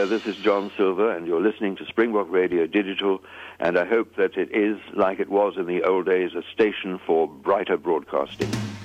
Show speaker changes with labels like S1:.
S1: This is John Silver, and you're listening to Springbok Radio Digital, and I hope that it is, like it was in the old days, a station for brighter broadcasting.